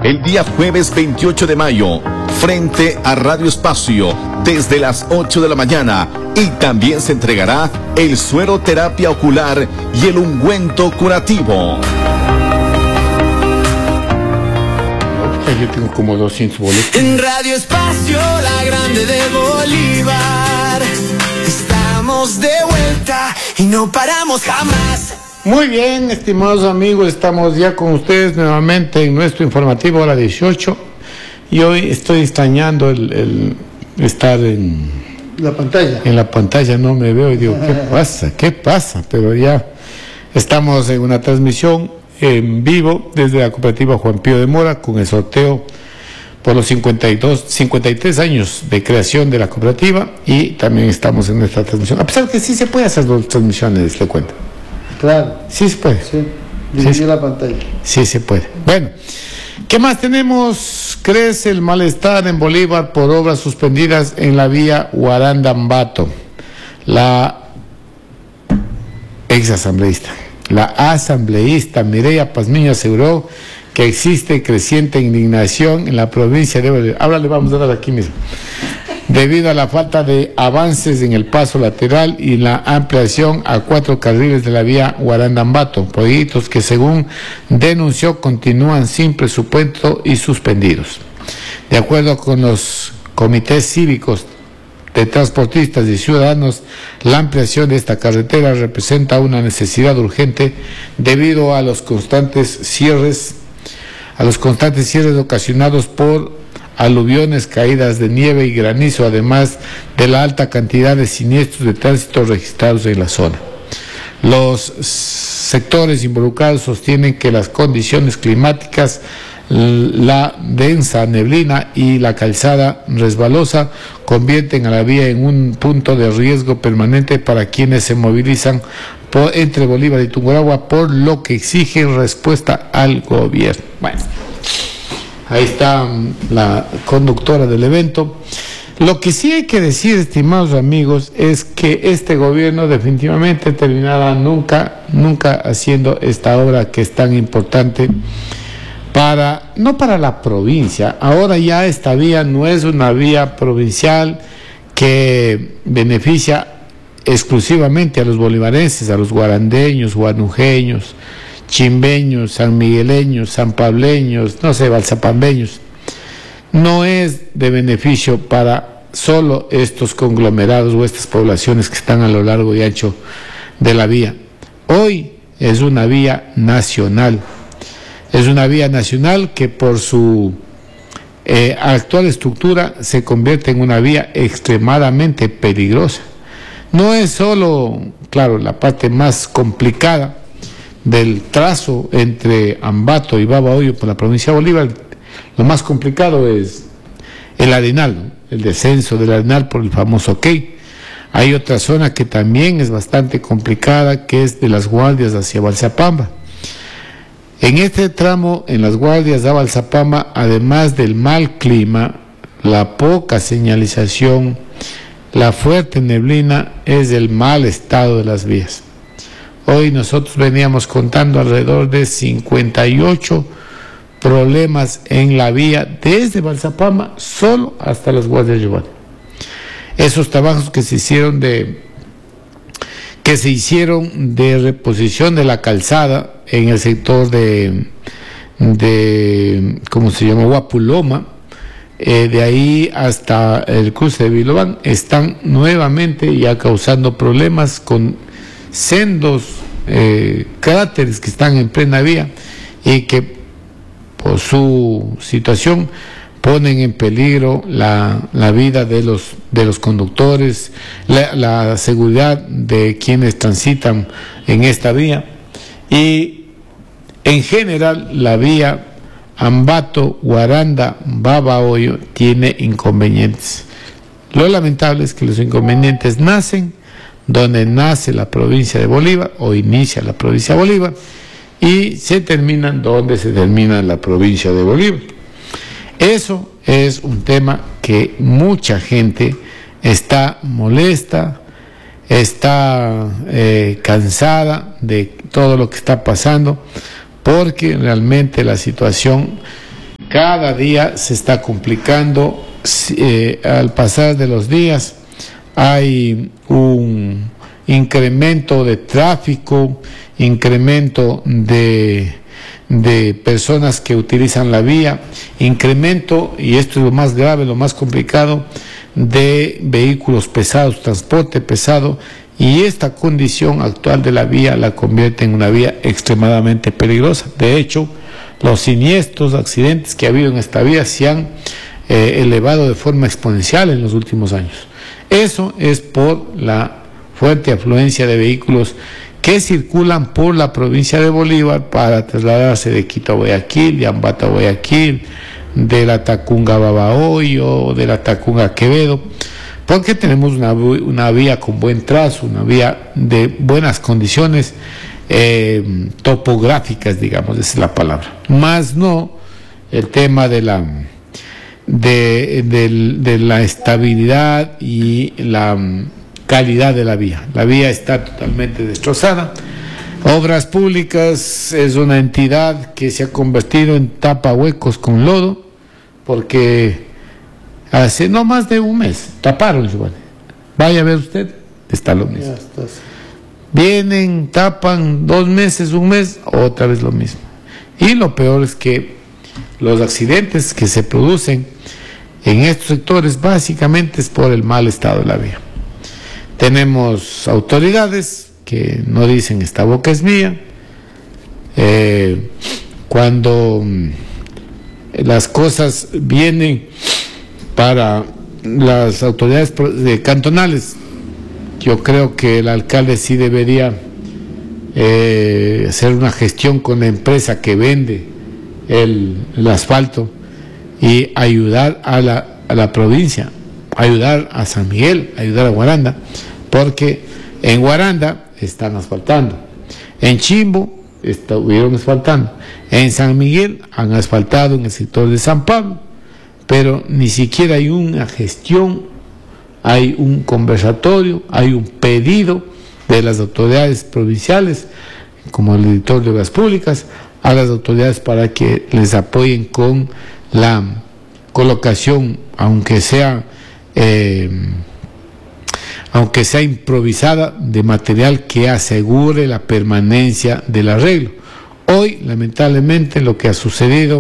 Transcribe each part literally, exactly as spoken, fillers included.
el día jueves veintiocho de mayo, frente a Radio Espacio, desde las ocho de la mañana. Y también se entregará el suero terapia ocular y el ungüento curativo. Yo tengo como doscientos boletos. En Radio Espacio, la grande de Bolívar, estamos de vuelta y no paramos jamás. Muy bien, estimados amigos, estamos ya con ustedes nuevamente en nuestro informativo hora dieciocho. Y hoy estoy extrañando el, el estar en la pantalla. En la pantalla no me veo y digo, ¿qué pasa? ¿Qué pasa? Pero ya estamos en una transmisión en vivo desde la cooperativa Juan Pío de Mora con el sorteo por los cincuenta y dos, cincuenta y tres años de creación de la cooperativa, y también estamos en nuestra transmisión. A pesar que sí se puede hacer dos transmisiones, le cuento. Claro. Sí se puede. Sí, dividir sí, la pantalla. Sí se puede. Bueno, ¿qué más tenemos? Crece el malestar en Bolívar por obras suspendidas en la vía Huaranda-Ambato. La ex asambleísta, la asambleísta Mireya Pazmiño aseguró que existe creciente indignación en la provincia de Bolívar. Ahora le vamos a dar aquí mismo. Debido a la falta de avances en el paso lateral y la ampliación a cuatro carriles de la vía Huaranda-Ambato, proyectos que, según denunció, continúan sin presupuesto y suspendidos. De acuerdo con los comités cívicos de transportistas y ciudadanos, la ampliación de esta carretera representa una necesidad urgente debido a los constantes cierres, a los constantes cierres ocasionados por aluviones, caídas de nieve y granizo, además de la alta cantidad de siniestros de tránsito registrados en la zona. Los sectores involucrados sostienen que las condiciones climáticas, la densa neblina y la calzada resbalosa convierten a la vía en un punto de riesgo permanente para quienes se movilizan por, entre Bolívar y Tungurahua, por lo que exigen respuesta al gobierno. Bueno, ahí está la conductora del evento. Lo que sí hay que decir, estimados amigos, es que este gobierno definitivamente terminará nunca, nunca haciendo esta obra que es tan importante para, no para la provincia. Ahora ya esta vía no es una vía provincial que beneficia exclusivamente a los bolivarenses, a los guarandeños, guanujeños, chimbeños, sanmigueleños, sanpableños, no sé, balsapambeños. No es de beneficio para solo estos conglomerados o estas poblaciones que están a lo largo y ancho de la vía. Hoy es una vía nacional. Es una vía nacional que por su eh, actual estructura se convierte en una vía extremadamente peligrosa. No es solo, claro, la parte más complicada del trazo entre Ambato y Babahoyo por la provincia de Bolívar. Lo más complicado es el Arenal, ¿no? El descenso del Arenal por el famoso Key. Hay otra zona que también es bastante complicada, que es de las Guardias hacia Balsapamba. En este tramo, en las Guardias a Balsapamba, además del mal clima, la poca señalización, la fuerte neblina, es el mal estado de las vías. Hoy nosotros veníamos contando alrededor de cincuenta y ocho problemas en la vía desde Balsapamba solo hasta las Guardias Giovanni. Esos trabajos que se hicieron de que se hicieron de reposición de la calzada en el sector de de ¿cómo se llama? Guapuloma, eh, de ahí hasta el cruce de Vilobán, están nuevamente ya causando problemas con sendos eh, cráteres que están en plena vía y que por su situación ponen en peligro la, la vida de los, de los conductores, la, la seguridad de quienes transitan en esta vía, y en general la vía Ambato, Huaranda, Babahoyo tiene inconvenientes. Lo lamentable es que los inconvenientes nacen donde nace la provincia de Bolívar o inicia la provincia de Bolívar y se terminan donde se termina la provincia de Bolívar. Eso es un tema que mucha gente está molesta, está eh, cansada de todo lo que está pasando, porque realmente la situación cada día se está complicando, eh, al pasar de los días hay un incremento de tráfico, incremento de, de personas que utilizan la vía, incremento, y esto es lo más grave, lo más complicado, de vehículos pesados, transporte pesado, y esta condición actual de la vía la convierte en una vía extremadamente peligrosa. De hecho, los siniestros, accidentes que ha habido en esta vía se han eh, elevado de forma exponencial en los últimos años. Eso es por la fuerte afluencia de vehículos que circulan por la provincia de Bolívar para trasladarse de Quito a Guayaquil, de Ambato a Guayaquil, de la Tacunga a Babahoyo, de la Tacunga a Quevedo, porque tenemos una, una vía con buen trazo, una vía de buenas condiciones eh, topográficas, digamos, esa es la palabra. Más no el tema de la, de, de, de la estabilidad y la calidad de la vía. La vía está totalmente destrozada. Obras Públicas es una entidad que se ha convertido en tapahuecos con lodo, porque hace no más de un mes taparon, Giovanni. Vaya a ver usted, está lo mismo. Vienen, tapan dos meses, un mes, otra vez lo mismo. Y lo peor es que los accidentes que se producen en estos sectores básicamente es por el mal estado de la vía. Tenemos autoridades que no dicen esta boca es mía. Eh, cuando las cosas vienen para las autoridades cantonales, yo creo que el alcalde sí debería eh, hacer una gestión con la empresa que vende el, el asfalto y ayudar a la, a la provincia, ayudar a San Miguel, ayudar a Guaranda, porque en Guaranda están asfaltando, en Chimbo estuvieron asfaltando, en San Miguel han asfaltado en el sector de San Pablo, pero ni siquiera hay una gestión, hay un conversatorio, hay un pedido de las autoridades provinciales, como el director de Obras Públicas, a las autoridades para que les apoyen con la colocación, aunque sea eh, aunque sea improvisada, de material que asegure la permanencia del arreglo. Hoy, lamentablemente, lo que ha sucedido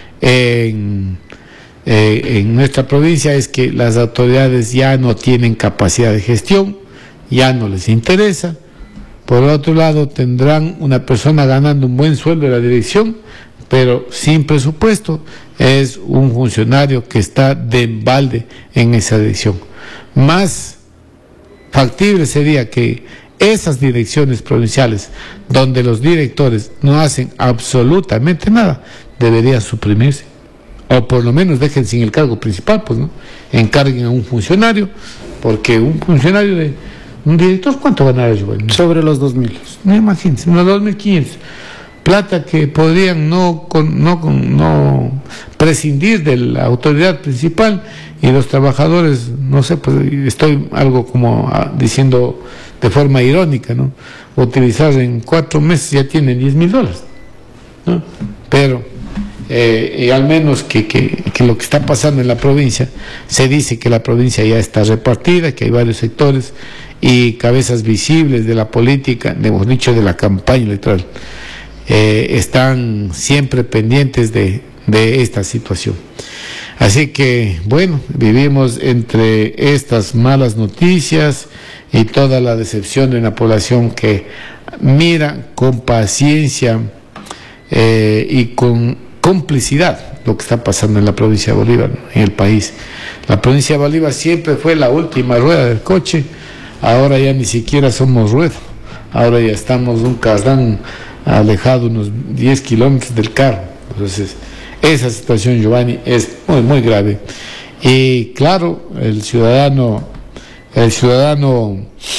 en, eh, en nuestra provincia es que las autoridades ya no tienen capacidad de gestión, ya no les interesa. Por otro lado, tendrán una persona ganando un buen sueldo de la dirección, pero sin presupuesto. Es un funcionario que está de embalde en esa dirección. Más factible sería que esas direcciones provinciales, donde los directores no hacen absolutamente nada, deberían suprimirse, o por lo menos dejen sin el cargo principal, pues no, encarguen a un funcionario, porque un funcionario de un director, ¿cuánto ganará yo? Sobre los dos mil. No, imagínense, unos dos mil quinientos. Plata que podrían no, con, no, con, no prescindir de la autoridad principal, y los trabajadores, no sé, pues estoy algo como diciendo de forma irónica, ¿no? Utilizar en cuatro meses ya tienen diez mil dólares, ¿no? Pero eh, y al menos que, que, que lo que está pasando en la provincia, se dice que la provincia ya está repartida, que hay varios sectores y cabezas visibles de la política, hemos dicho de la campaña electoral, eh, están siempre pendientes de, de esta situación. Así que, bueno, vivimos entre estas malas noticias y toda la decepción de una población que mira con paciencia eh, y con complicidad lo que está pasando en la provincia de Bolívar, ¿no? En el país. La provincia de Bolívar siempre fue la última rueda del coche, ahora ya ni siquiera somos rueda, ahora ya estamos un cardán alejado unos diez kilómetros del carro. Entonces, esa situación, Giovanni, es muy, muy grave. Y claro, el ciudadano, el ciudadano,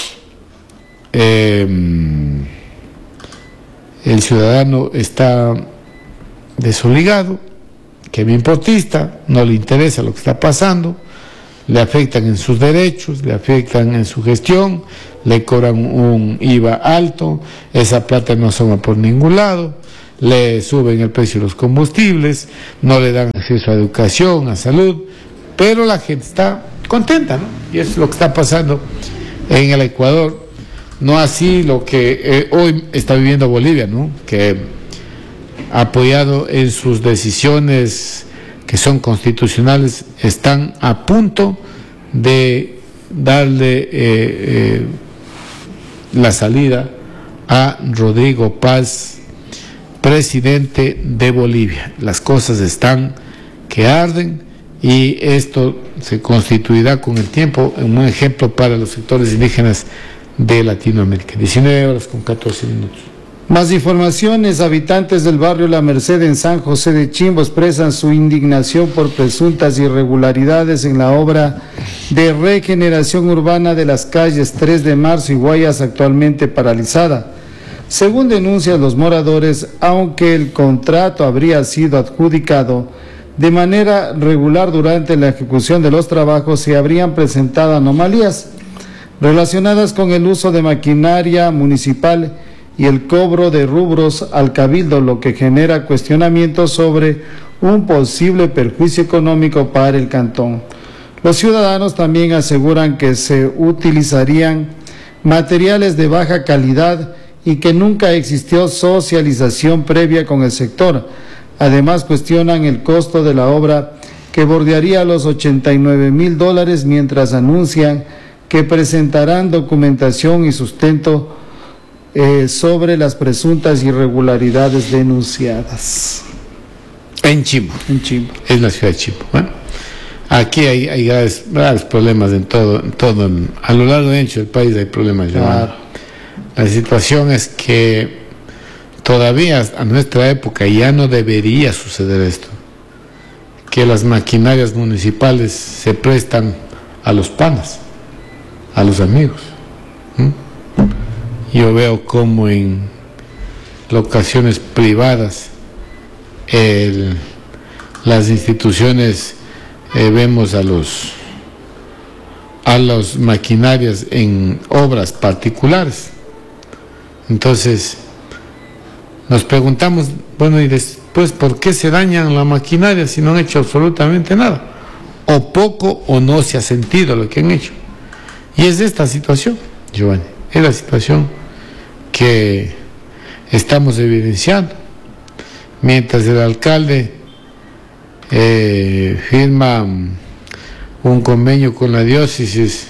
eh, el ciudadano está desobligado, que me importista, no le interesa lo que está pasando, le afectan en sus derechos, le afectan en su gestión, le cobran un I V A alto, esa plata no asoma por ningún lado, le suben el precio de los combustibles, no le dan acceso a educación, a salud, pero la gente está contenta, ¿no? Y eso es lo que está pasando en el Ecuador, no así lo que eh, hoy está viviendo Bolivia, ¿no? Que ha apoyado en sus decisiones que son constitucionales, están a punto de darle eh, eh, la salida a Rodrigo Paz, presidente de Bolivia. Las cosas están que arden y esto se constituirá con el tiempo en un ejemplo para los sectores indígenas de Latinoamérica. diecinueve horas con catorce minutos. Más informaciones. Habitantes del barrio La Merced en San José de Chimbo expresan su indignación por presuntas irregularidades en la obra de regeneración urbana de las calles tres de marzo y Guayas, actualmente paralizada. Según denuncian los moradores, aunque el contrato habría sido adjudicado de manera regular durante la ejecución de los trabajos, se habrían presentado anomalías relacionadas con el uso de maquinaria municipal y el cobro de rubros al cabildo, lo que genera cuestionamientos sobre un posible perjuicio económico para el cantón. Los ciudadanos también aseguran que se utilizarían materiales de baja calidad y que nunca existió socialización previa con el sector. Además, cuestionan el costo de la obra, que bordearía los ochenta y nueve mil dólares, mientras anuncian que presentarán documentación y sustento eh, sobre las presuntas irregularidades denunciadas. En Chimbo. En Chimbo. Es la ciudad de Chimbo. Bueno, aquí hay, hay graves, graves problemas en todo, en todo, a lo largo y ancho del país hay problemas. Claro. La situación es que todavía a nuestra época ya no debería suceder esto, que las maquinarias municipales se prestan a los panas, a los amigos. ¿Mm? Yo veo como en locaciones privadas el, las instituciones eh, vemos a los a las maquinarias en obras particulares. Entonces nos preguntamos, bueno, y después, ¿por qué se dañan la maquinaria si no han hecho absolutamente nada? O poco o no se ha sentido lo que han hecho. Y es esta situación, Giovanni, es la situación que estamos evidenciando. Mientras el alcalde eh, firma un convenio con la diócesis,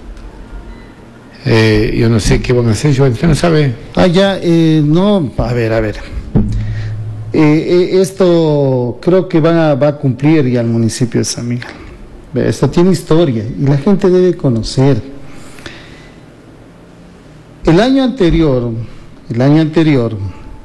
eh, yo no sé qué van a hacer, Giovanni, usted no sabe. Ah, ya, eh, no, a ver, a ver. Eh, eh, esto creo que van a, va a cumplir ya el municipio de San Miguel. Esto tiene historia y la gente debe conocer. El año anterior, el año anterior,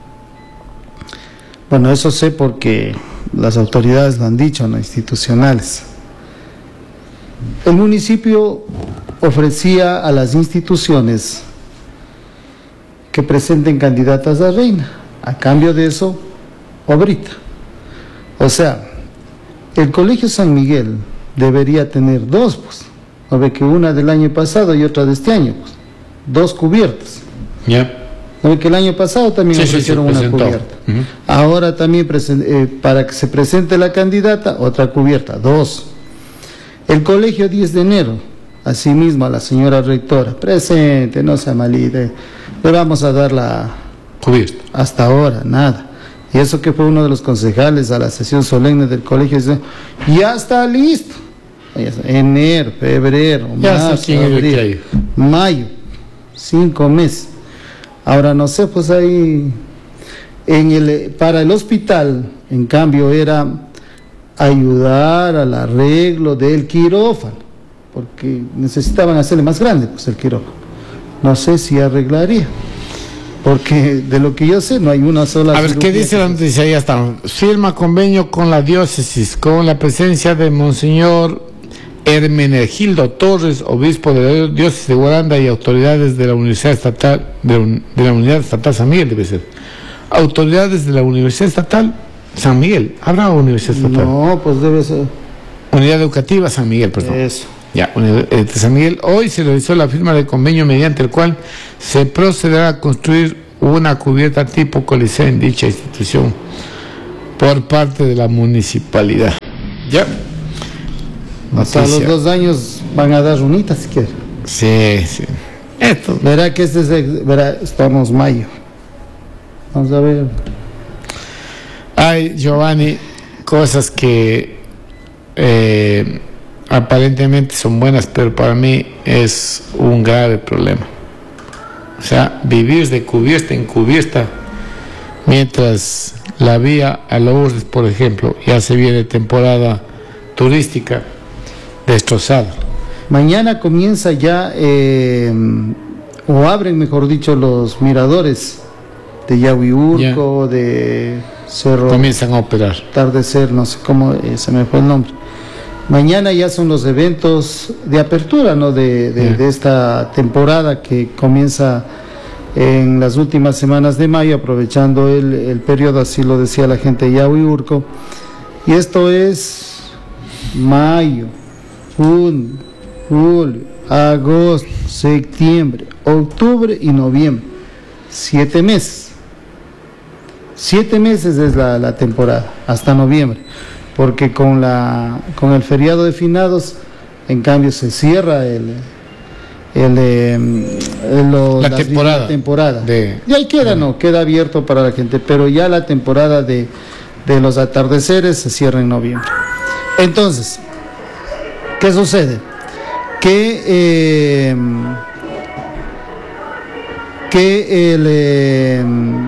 bueno, eso sé porque las autoridades lo han dicho, no institucionales. El municipio ofrecía a las instituciones que presenten candidatas a reina, a cambio de eso, obrita. O sea, el Colegio San Miguel debería tener dos, pues, no ve que una del año pasado y otra de este año, pues, dos cubiertas. Ya. Yeah. No ve que el año pasado también sí, ofrecieron sí, sí, una cubierta. Uh-huh. Ahora también eh, para que se presente la candidata, otra cubierta, dos. El colegio diez de enero, asimismo a la señora rectora, presente, no sea malita, le vamos a dar la cubierta. Hasta ahora, nada. Y eso que fue uno de los concejales a la sesión solemne del colegio, ya está listo. Enero, febrero, marzo, abril, mayo, cinco meses. Ahora no sé, pues ahí, en el, para el hospital, en cambio, era ayudar al arreglo del quirófano, porque necesitaban hacerle más grande, pues el quirófano. No sé si arreglaría, porque de lo que yo sé no hay una sola... A ver, ¿qué dice la noticia? Ahí está. Firma convenio con la diócesis, con la presencia de Monseñor Hermenegildo Torres, obispo de la diócesis de Guaranda, y autoridades de la Universidad Estatal, de, de la Unidad Estatal San Miguel, debe ser. Autoridades de la Universidad Estatal San Miguel. ¿Habrá Universidad Estatal? No, pues debe ser. Unidad Educativa San Miguel, perdón. Eso. Ya, Unidad de San Miguel. Hoy se realizó la firma del convenio mediante el cual se procederá a construir una cubierta tipo coliseo en dicha institución por parte de la municipalidad. Ya. Hasta los dos años van a dar runitas si quiere. Sí, sí. Esto. Verá que este es, verá, estamos mayo. Vamos a ver. Hay, Giovanni, cosas que eh, aparentemente son buenas, pero para mí es un grave problema. O sea, vivir de cubierta en cubierta, mientras la vía a Lourdes, por ejemplo, ya se viene temporada turística, destrozada. Mañana comienza ya, eh, o abren, mejor dicho, los miradores de Yahuiurco, yeah. de Cerro. Comienzan a operar. Atardecer, no sé cómo, eh, se me fue el nombre. Mañana ya son los eventos de apertura, ¿no? De, de, yeah. de esta temporada que comienza en las últimas semanas de mayo, aprovechando el, el periodo, así lo decía la gente de Yahuiurco. Y esto es mayo, junio, julio, agosto, septiembre, octubre y noviembre. Siete meses. Siete meses es la, la temporada, hasta noviembre. Porque con, la, con el feriado de finados, en cambio, se cierra el... el, el lo, la temporada, temporada. De, y ahí queda, de... no, queda abierto para la gente, pero ya la temporada de, de los atardeceres se cierra en noviembre. Entonces, ¿qué sucede? Que, eh, que el, eh,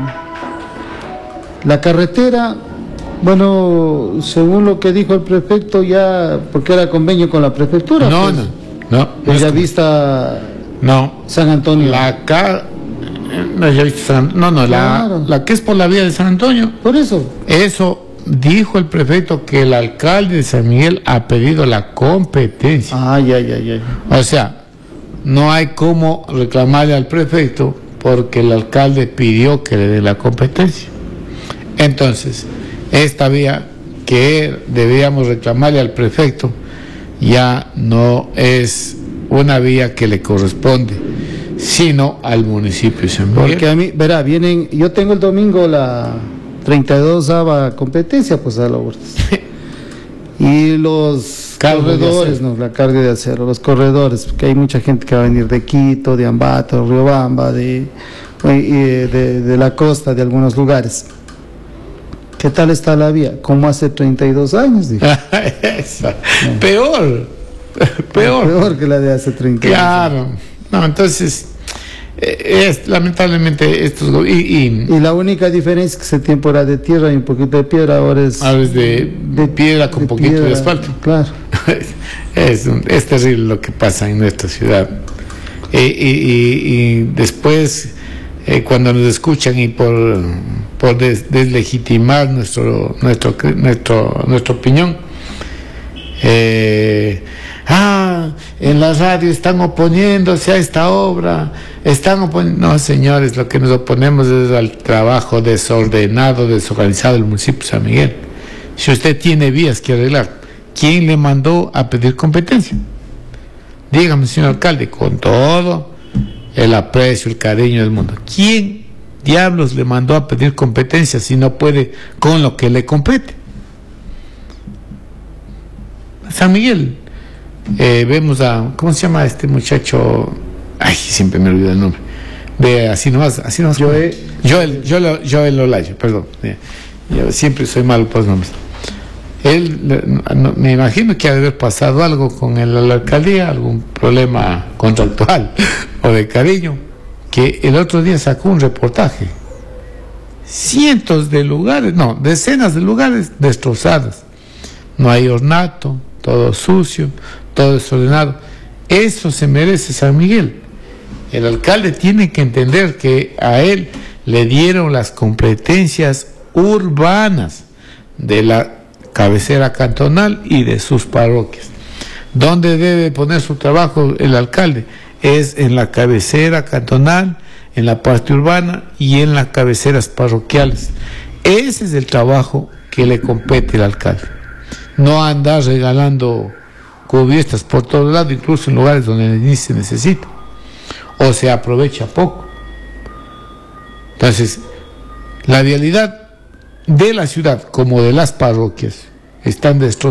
la carretera, bueno, según lo que dijo el prefecto, ya, porque era convenio con la prefectura. No, pues, no, no. Bellavista, no. San Antonio. La ca... No, no, no claro. la, la que es por la vía de San Antonio. Por eso. Eso dijo el prefecto, que el alcalde de San Miguel ha pedido la competencia. Ay, ay, ay, ay. O sea, no hay cómo reclamarle al prefecto porque el alcalde pidió que le dé la competencia. Entonces, esta vía que debíamos reclamarle al prefecto ya no es una vía que le corresponde, sino al municipio de San Miguel. Porque a mí, verá, vienen, yo tengo el domingo la treinta y dos ava competencia, pues a la Huertas. Y los Cargo corredores, no, la carga de acero, los corredores, porque hay mucha gente que va a venir de Quito, de Ambato, Riobamba, de, de, de, de la costa, de algunos lugares. ¿Qué tal está la vía? Como hace treinta y dos años, dijo. no. Peor, peor. Peor que la de hace treinta y dos claro. años. No, entonces, es lamentablemente estos... Y, y, y la única diferencia es que ese tiempo era de tierra y un poquito de piedra, ahora es... Ahora es de, de piedra con un poquito piedra, de asfalto. Claro. Es, un, es terrible lo que pasa en nuestra ciudad. Y, y, y, y después, eh, cuando nos escuchan y por... por des, deslegitimar nuestro, nuestro, nuestro, nuestra opinión. Eh, ah, en la radio están oponiéndose a esta obra, están oponiendo... No, señores, lo que nos oponemos es al trabajo desordenado, desorganizado del municipio de San Miguel. Si usted tiene vías que arreglar, ¿quién le mandó a pedir competencia? Dígame, señor alcalde, con todo el aprecio, el cariño del mundo, ¿quién diablos le mandó a pedir competencia si no puede con lo que le compete? San Miguel, eh, vemos a, ¿cómo se llama este muchacho? Ay, siempre me olvido el nombre. De así nomás, así nomás. Joel, Joel, Joel, Joel Olayo, perdón. Yo siempre soy malo por los nombres. Él, no, me imagino que ha de haber pasado algo con el, la alcaldía, algún problema contractual o de cariño, que el otro día sacó un reportaje. Cientos de lugares, no, decenas de lugares destrozados. No hay ornato, todo sucio, todo desordenado. Eso se merece San Miguel. El alcalde tiene que entender que a él le dieron las competencias urbanas de la cabecera cantonal y de sus parroquias. ¿Dónde debe poner su trabajo el alcalde? Es en la cabecera cantonal, en la parte urbana y en las cabeceras parroquiales. Ese es el trabajo que le compete al alcalde. No andar regalando cubiertas por todos lados, incluso en lugares donde ni se necesita, o se aprovecha poco. Entonces, la vialidad de la ciudad como de las parroquias están destrozadas.